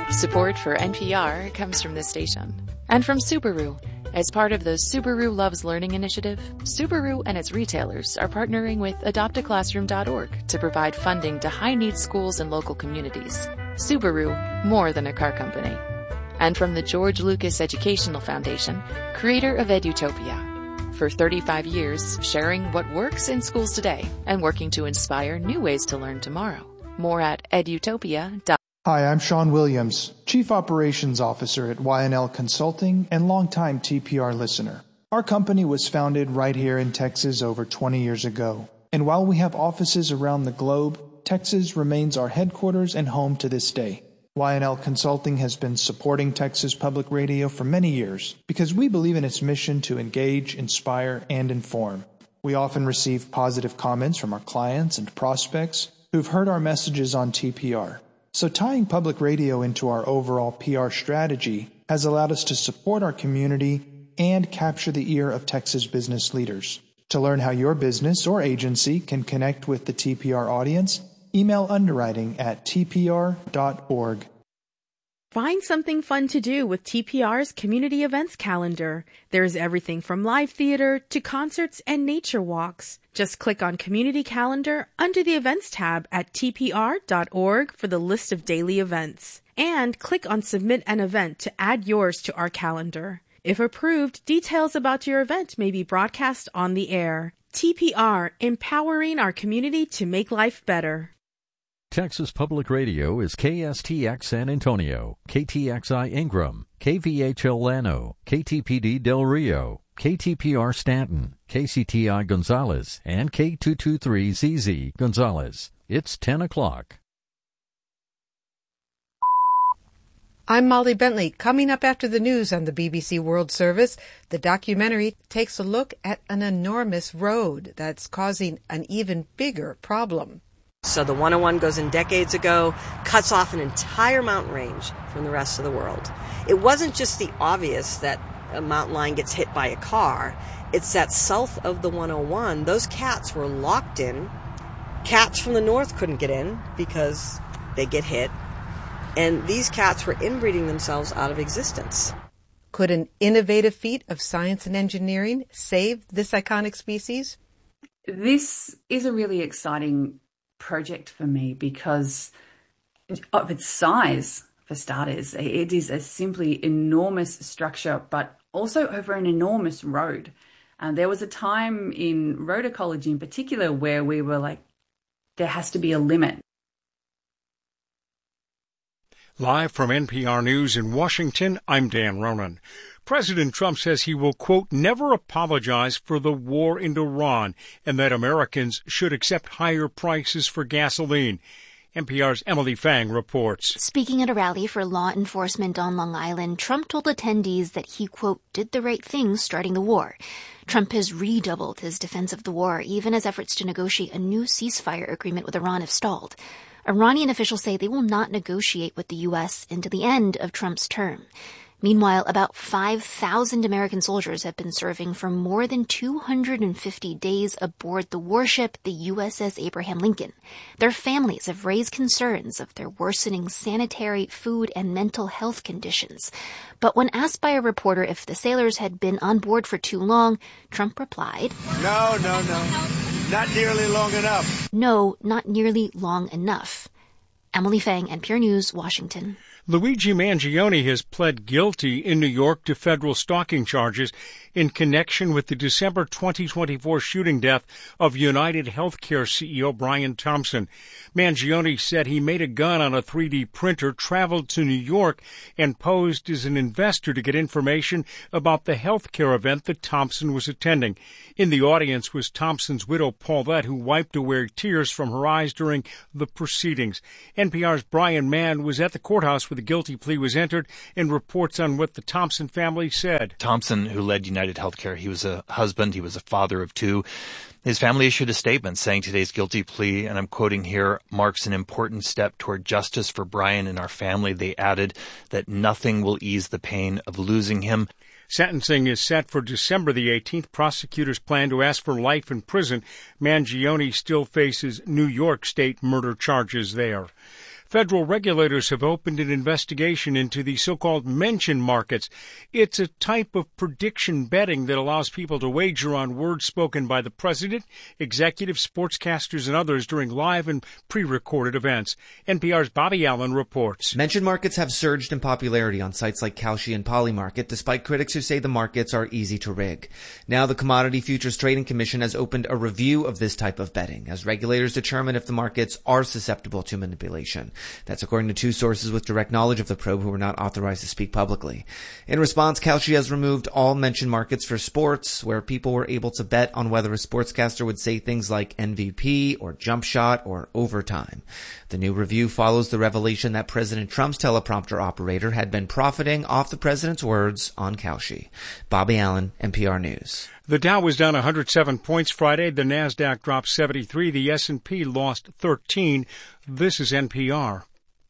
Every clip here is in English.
Support for NPR comes from this station and from Subaru. As part of the Subaru Loves Learning initiative, Subaru and its retailers are partnering with adoptaclassroom.org to provide funding to high-needs schools and local communities. Subaru, more than a car company. And from the George Lucas Educational Foundation, creator of Edutopia. For 35 years, sharing what works in schools today and working to inspire new ways to learn tomorrow. More at edutopia.org. Hi, I'm Sean Williams, Chief Operations Officer at YNL Consulting and longtime TPR listener. Our company was founded right here in Texas over 20 years ago. And while we have offices around the globe, Texas remains our headquarters and home to this day. YNL Consulting has been supporting Texas Public Radio for many years because we believe in its mission to engage, inspire, and inform. We often receive positive comments from our clients and prospects who've heard our messages on TPR. So tying public radio into our overall PR strategy has allowed us to support our community and capture the ear of Texas business leaders. To learn how your business or agency can connect with the TPR audience, email underwriting@tpr.org. Find something fun to do with TPR's community events calendar. There's everything from live theater to concerts and nature walks. Just click on Community Calendar under the Events tab at tpr.org for the list of daily events. And click on Submit an Event to add yours to our calendar. If approved, details about your event may be broadcast on the air. TPR, empowering our community to make life better. Texas Public Radio is KSTX San Antonio, KTXI Ingram, KVHL Llano, KTPD Del Rio, KTPR Stanton, KCTI Gonzales, and K223ZZ Gonzales. It's 10 o'clock. I'm Molly Bentley. Coming up after the news on the BBC World Service, the documentary takes a look at an enormous road that's causing an even bigger problem. So the 101 goes in decades ago, cuts off an entire mountain range from the rest of the world. It wasn't just the obvious that a mountain lion gets hit by a car. It's that south of the 101, those cats were locked in. Cats from the north couldn't get in because they get hit. And these cats were inbreeding themselves out of existence. Could an innovative feat of science and engineering save this iconic species? This is a really exciting project for me because of its size, for starters. It is a simply enormous structure, but also over an enormous road. And there was a time in road ecology in particular where we were like, there has to be a limit. Live from NPR News in Washington, I'm Dan Ronan. President Trump says he will, quote, never apologize for the war in Iran and that Americans should accept higher prices for gasoline. NPR's Emily Fang reports. Speaking at a rally for law enforcement on Long Island, Trump told attendees that he, quote, did the right thing starting the war. Trump has redoubled his defense of the war, even as efforts to negotiate a new ceasefire agreement with Iran have stalled. Iranian officials say they will not negotiate with the U.S. into the end of Trump's term. Meanwhile, about 5,000 American soldiers have been serving for more than 250 days aboard the warship, the USS Abraham Lincoln. Their families have raised concerns of their worsening sanitary, food, and mental health conditions. But when asked by a reporter if the sailors had been on board for too long, Trump replied, No. Not nearly long enough. No, not nearly long enough. Emily Fang, NPR News, Washington. Luigi Mangione has pled guilty in New York to federal stalking charges in connection with the December 2024 shooting death of United Healthcare CEO Brian Thompson. Mangione said he made a gun on a 3D printer, traveled to New York, and posed as an investor to get information about the healthcare event that Thompson was attending. In the audience was Thompson's widow, Paulette, who wiped away tears from her eyes during the proceedings. NPR's Brian Mann was at the courthouse where the guilty plea was entered and reports on what the Thompson family said. Thompson, who led United Healthcare, he was a husband, he was a father of two. His family issued a statement saying today's guilty plea, and I'm quoting here, marks an important step toward justice for Brian and our family. They added that nothing will ease the pain of losing him. Sentencing is set for December the 18th. Prosecutors plan to ask for life in prison. Mangione still faces New York State murder charges there. Federal regulators have opened an investigation into the so-called mention markets. It's a type of prediction betting that allows people to wager on words spoken by the president, executives, sportscasters, and others during live and pre-recorded events. NPR's Bobby Allen reports. Mention markets have surged in popularity on sites like Kalshi and Polymarket, despite critics who say the markets are easy to rig. Now the Commodity Futures Trading Commission has opened a review of this type of betting as regulators determine if the markets are susceptible to manipulation. That's according to two sources with direct knowledge of the probe who were not authorized to speak publicly. In response, Kalshi has removed all mention markets for sports, where people were able to bet on whether a sportscaster would say things like MVP or jump shot or overtime. The new review follows the revelation that President Trump's teleprompter operator had been profiting off the president's words on Kalshi. Bobby Allen, NPR News. The Dow was down 107 points Friday. The Nasdaq dropped 73. The S&P lost 13. This is NPR.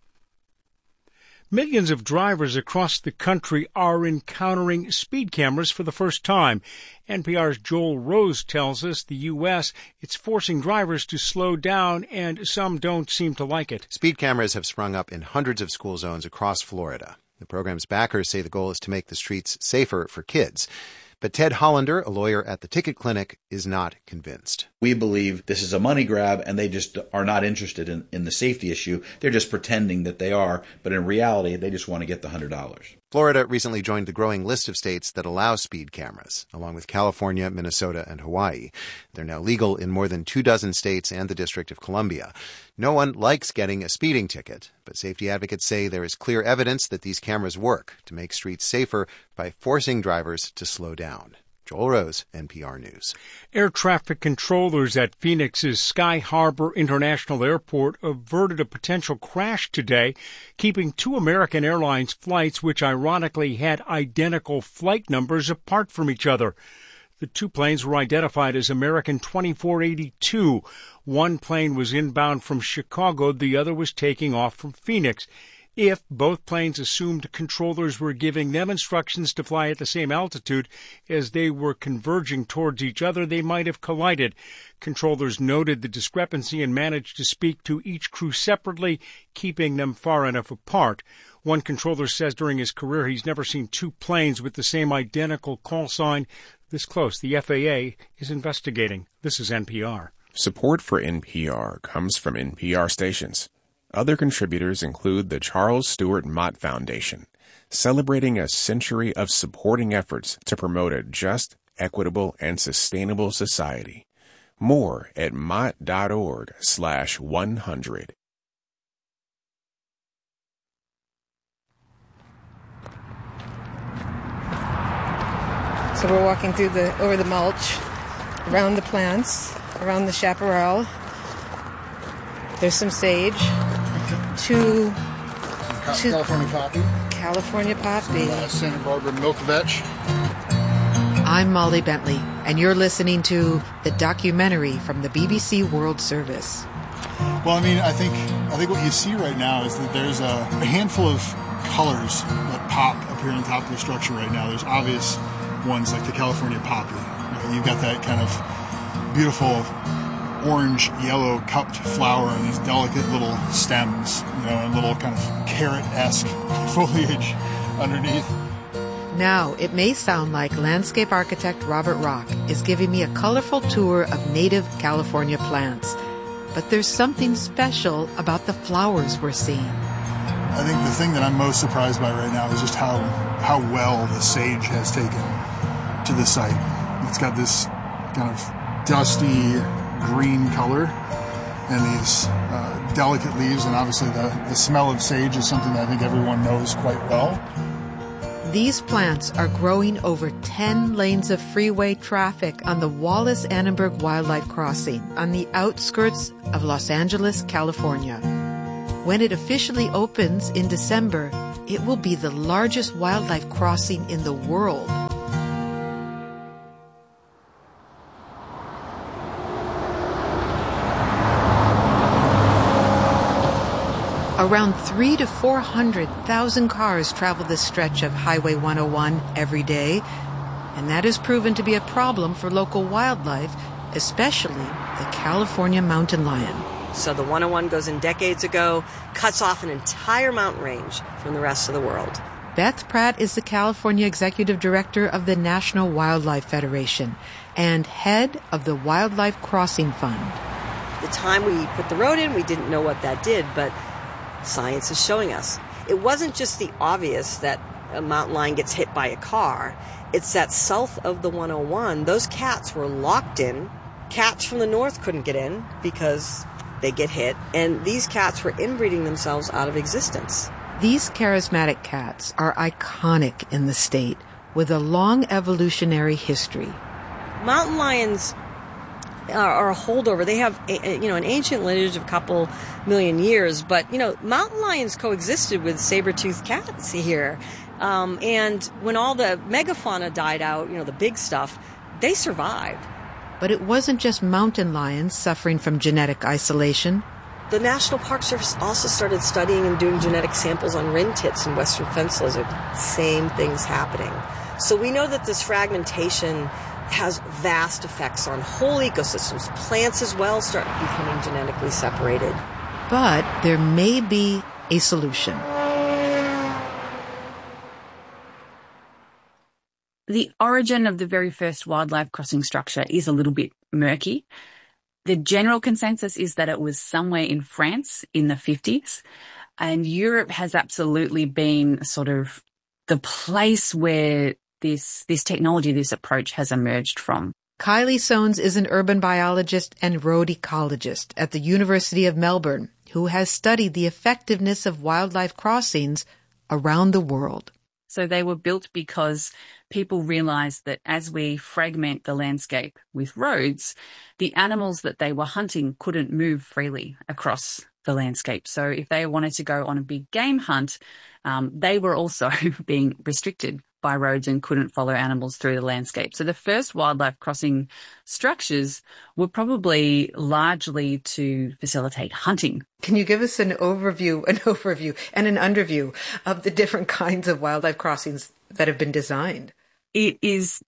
Millions of drivers across the country are encountering speed cameras for the first time. NPR's Joel Rose tells us the U.S., it's forcing drivers to slow down, and some don't seem to like it. Speed cameras have sprung up in hundreds of school zones across Florida. The program's backers say the goal is to make the streets safer for kids. But Ted Hollander, a lawyer at the Ticket Clinic, is not convinced. We believe this is a money grab, and they just are not interested in the safety issue. They're just pretending that they are, but in reality, they just want to get the $100. Florida recently joined the growing list of states that allow speed cameras, along with California, Minnesota, and Hawaii. They're now legal in more than 24 states and the District of Columbia. No one likes getting a speeding ticket, but safety advocates say there is clear evidence that these cameras work to make streets safer by forcing drivers to slow down. Joel Rose, NPR News. Air traffic controllers at Phoenix's Sky Harbor International Airport averted a potential crash today, keeping two American Airlines flights, which ironically had identical flight numbers, apart from each other. The two planes were identified as American 2482. One plane was inbound from Chicago, the other was taking off from Phoenix. If both planes assumed controllers were giving them instructions to fly at the same altitude as they were converging towards each other, they might have collided. Controllers noted the discrepancy and managed to speak to each crew separately, keeping them far enough apart. One controller says during his career he's never seen two planes with the same identical call sign this close. The FAA is investigating. This is NPR. Support for NPR comes from NPR stations. Other contributors include the Charles Stewart Mott Foundation, celebrating a century of supporting efforts to promote a just, equitable, and sustainable society. More at mott.org/100. So we're walking through over the mulch, around the plants, around the chaparral. There's some sage. California poppy. California poppy. Santa Barbara milk vetch. I'm Molly Bentley, and you're listening to the documentary from the BBC World Service. Well, I think what you see right now is that there's a handful of colors that pop up here on top of the structure right now. There's obvious ones like the California poppy. You've got that kind of beautiful orange-yellow cupped flower and these delicate little stems, and little kind of carrot-esque foliage underneath. Now, it may sound like landscape architect Robert Rock is giving me a colorful tour of native California plants, but there's something special about the flowers we're seeing. I think the thing that I'm most surprised by right now is just how well the sage has taken to the site. It's got this kind of dusty green color and these delicate leaves, and obviously the smell of sage is something that I think everyone knows quite well. These plants are growing over 10 lanes of freeway traffic on the Wallace-Annenberg Wildlife Crossing on the outskirts of Los Angeles, California. When it officially opens in December, it will be the largest wildlife crossing in the world. Around 300,000 to 400,000 cars travel this stretch of Highway 101 every day, and that has proven to be a problem for local wildlife, especially the California mountain lion. So the 101 goes in decades ago, cuts off an entire mountain range from the rest of the world. Beth Pratt is the California Executive Director of the National Wildlife Federation and head of the Wildlife Crossing Fund. The time we put the road in, we didn't know what that did, but science is showing us. It wasn't just the obvious that a mountain lion gets hit by a car. It's that south of the 101, those cats were locked in. Cats from the north couldn't get in because they get hit, and these cats were inbreeding themselves out of existence. These charismatic cats are iconic in the state with a long evolutionary history. Mountain lions are a holdover. They have an ancient lineage of a couple million years, but mountain lions coexisted with saber-toothed cats here. And when all the megafauna died out, the big stuff, they survived. But it wasn't just mountain lions suffering from genetic isolation. The National Park Service also started studying and doing genetic samples on wren tits and western fence lizard. Same things happening. So we know that this fragmentation has vast effects on whole ecosystems. Plants as well start becoming genetically separated. But there may be a solution. The origin of the very first wildlife crossing structure is a little bit murky. The general consensus is that it was somewhere in France in the 50s, and Europe has absolutely been sort of the place where this technology, this approach has emerged from. Kylie Soanes is an urban biologist and road ecologist at the University of Melbourne who has studied the effectiveness of wildlife crossings around the world. So they were built because people realized that as we fragment the landscape with roads, the animals that they were hunting couldn't move freely across the landscape. So if they wanted to go on a big game hunt, they were also being restricted by roads and couldn't follow animals through the landscape. So the first wildlife crossing structures were probably largely to facilitate hunting. Can you give us an overview and an underview of the different kinds of wildlife crossings that have been designed? It is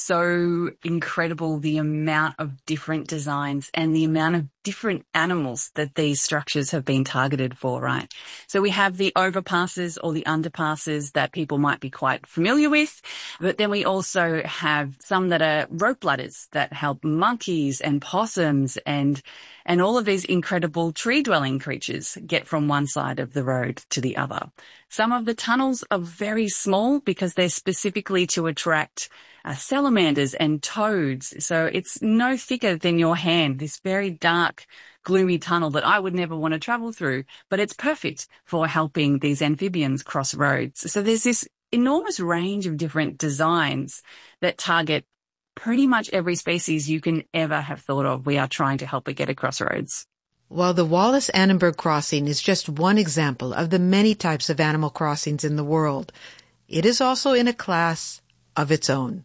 so incredible, the amount of different designs and the amount of different animals that these structures have been targeted for, right? So we have the overpasses or the underpasses that people might be quite familiar with, but then we also have some that are rope ladders that help monkeys and possums and all of these incredible tree-dwelling creatures get from one side of the road to the other. Some of the tunnels are very small because they're specifically to attract salamanders and toads. So it's no thicker than your hand, this very dark, gloomy tunnel that I would never want to travel through, but it's perfect for helping these amphibians cross roads. So there's this enormous range of different designs that target pretty much every species you can ever have thought of. We are trying to help it get across roads. While the Wallace-Annenberg crossing is just one example of the many types of animal crossings in the world, it is also in a class of its own.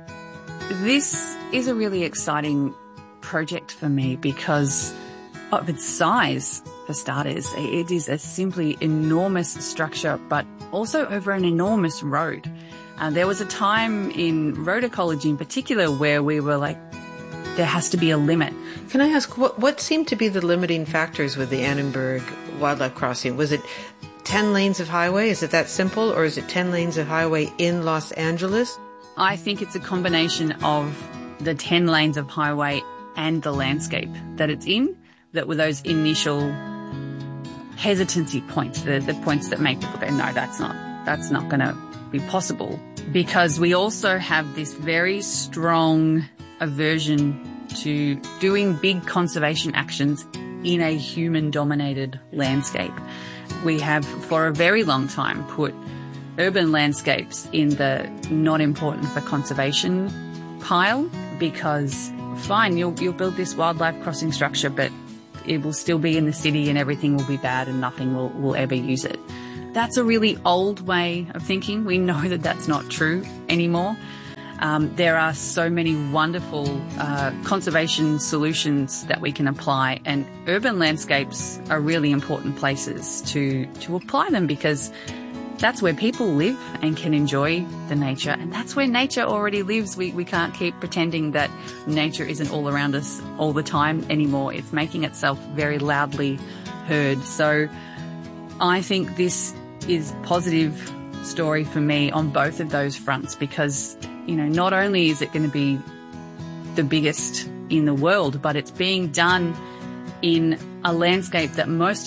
This is a really exciting project for me because of its size, for starters. It is a simply enormous structure, but also over an enormous road. There was a time in road ecology in particular where we were like, there has to be a limit. Can I ask, what seemed to be the limiting factors with the Annenberg wildlife crossing? Was it 10 lanes of highway? Is it that simple? Or is it 10 lanes of highway in Los Angeles? I think it's a combination of the 10 lanes of highway and the landscape that it's in, that were those initial hesitancy points, the points that make people go, no, that's not going to be possible. Because we also have this very strong aversion to doing big conservation actions in a human-dominated landscape. We have, for a very long time, put urban landscapes in the not important for conservation pile because, fine, you'll build this wildlife crossing structure, but it will still be in the city and everything will be bad and nothing will ever use it. That's a really old way of thinking. We know that that's not true anymore. There are so many wonderful conservation solutions that we can apply, and urban landscapes are really important places to apply them because that's where people live and can enjoy the nature, and that's where nature already lives. We can't keep pretending that nature isn't all around us all the time anymore. It's making itself very loudly heard. So I think this is positive story for me on both of those fronts, because, not only is it going to be the biggest in the world, but it's being done in a landscape that most